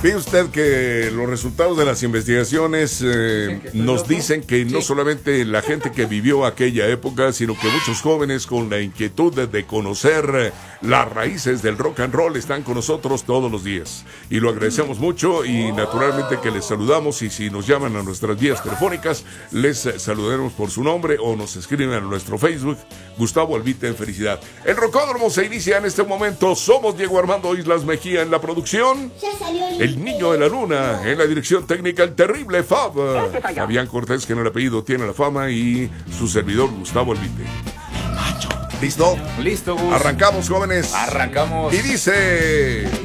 Ve usted que los resultados de las investigaciones nos dicen que no solamente la gente que vivió aquella época, sino que muchos jóvenes con la inquietud de conocer las raíces del rock and roll están con nosotros todos los días. Y lo agradecemos mucho y naturalmente que les saludamos, y si nos llaman a nuestras vías telefónicas, les saludaremos por su nombre o nos escriben a nuestro Facebook, Gustavo Albite en Felicidad. El Rocódromo se inicia en este momento. Somos Diego Armando Islas Mejía en la producción, el Niño de la Luna en la dirección técnica, el terrible Fab, Fabián Cortés, que en el apellido tiene la fama, y su servidor Gustavo Albite. ¿Listo? Listo, Gus. Arrancamos, jóvenes. Arrancamos. Y dice...